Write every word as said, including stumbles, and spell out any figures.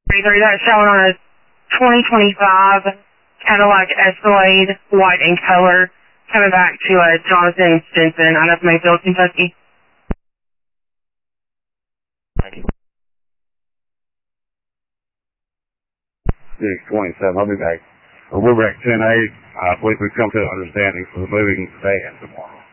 thirty-three, that's showing on a twenty twenty-five Cadillac Escalade, white in color, coming back to uh, Jonathan Stinson out of Mayfield, Kentucky. Thank you. six twenty-seven, I'll be back. Well, we're back ten eight. I believe we've come to an understanding for the moving today and tomorrow.